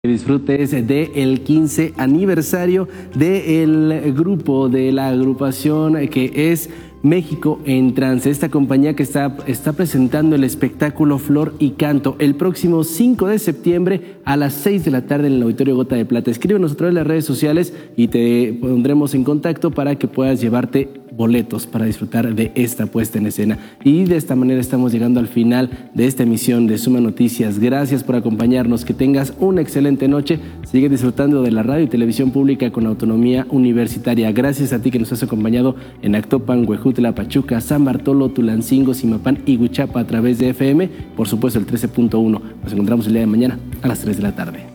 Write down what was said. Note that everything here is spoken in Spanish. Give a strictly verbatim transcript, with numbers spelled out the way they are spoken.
Que disfrutes del quince aniversario del grupo, de la agrupación que es México en Trance, esta compañía que está, está presentando el espectáculo Flor y Canto el próximo cinco de septiembre a las seis de la tarde en el Auditorio Gota de Plata. Escríbenos a través de las redes sociales y te pondremos en contacto para que puedas llevarte boletos para disfrutar de esta puesta en escena. Y de esta manera estamos llegando al final de esta emisión de Suma Noticias. Gracias por acompañarnos, que tengas una excelente noche. Sigue disfrutando de la radio y televisión pública con autonomía universitaria. Gracias a ti que nos has acompañado en Actopan, Huejutla, Pachuca, San Bartolo, Tulancingo, Zimapán y Huichapa a través de F M, por supuesto el trece punto uno. Nos encontramos el día de mañana a las tres de la tarde.